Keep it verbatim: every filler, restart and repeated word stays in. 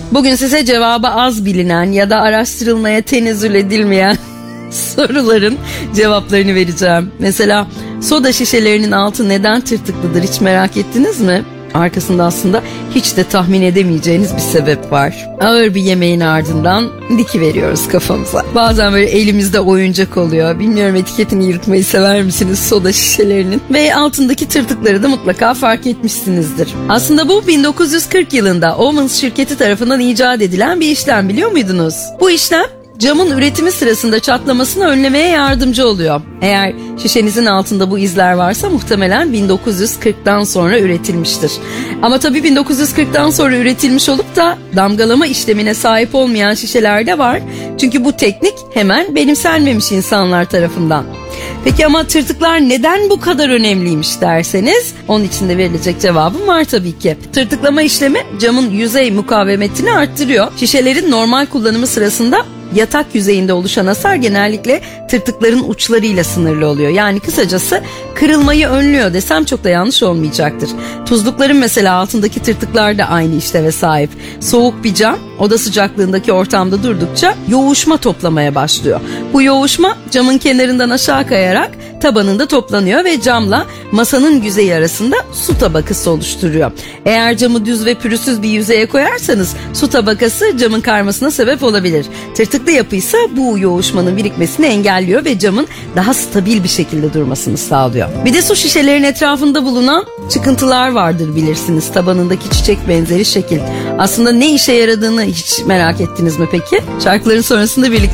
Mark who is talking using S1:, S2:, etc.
S1: Bugün size cevabı az bilinen ya da araştırılmaya tenezzül edilmeyen soruların cevaplarını vereceğim. Mesela soda şişelerinin altı neden tırtıklıdır, hiç merak ettiniz mi? Arkasında aslında hiç de tahmin edemeyeceğiniz bir sebep var. Ağır bir yemeğin ardından dikiveriyoruz kafamıza. Bazen böyle elimizde oyuncak oluyor. Bilmiyorum, etiketini yırtmayı sever misiniz soda şişelerinin? Ve altındaki tırtıkları da mutlaka fark etmişsinizdir. Aslında bu bin dokuz yüz kırk yılında Owens şirketi tarafından icat edilen bir işlem, biliyor muydunuz? Bu işlem camın üretimi sırasında çatlamasını önlemeye yardımcı oluyor. Eğer şişenizin altında bu izler varsa muhtemelen bin dokuz yüz kırktan sonra üretilmiştir. Ama tabii bin dokuz yüz kırktan sonra üretilmiş olup da damgalama işlemine sahip olmayan şişeler de var. Çünkü bu teknik hemen benimsenmemiş insanlar tarafından. Peki ama tırtıklar neden bu kadar önemliymiş derseniz, onun için de verilecek cevabım var tabii ki. Tırtıklama işlemi camın yüzey mukavemetini arttırıyor. Şişelerin normal kullanımı sırasında yatak yüzeyinde oluşan hasar genellikle tırtıkların uçlarıyla sınırlı oluyor. Yani kısacası kırılmayı önlüyor desem çok da yanlış olmayacaktır. Tuzlukların mesela altındaki tırtıklar da aynı işleve sahip. Soğuk bir cam oda sıcaklığındaki ortamda durdukça yoğuşma toplamaya başlıyor. Bu yoğuşma camın kenarından aşağı kayarak tabanında toplanıyor ve camla masanın yüzeyi arasında su tabakası oluşturuyor. Eğer camı düz ve pürüzsüz bir yüzeye koyarsanız su tabakası camın karmasına sebep olabilir. Tırtıklı yapıysa bu yoğuşmanın birikmesini engelliyor ve camın daha stabil bir şekilde durmasını sağlıyor. Bir de su şişelerin etrafında bulunan çıkıntılar vardır, bilirsiniz. Tabanındaki çiçek benzeri şekil. Aslında ne işe yaradığını hiç merak ettiniz mi peki? Şarkıların sonrasında birlikte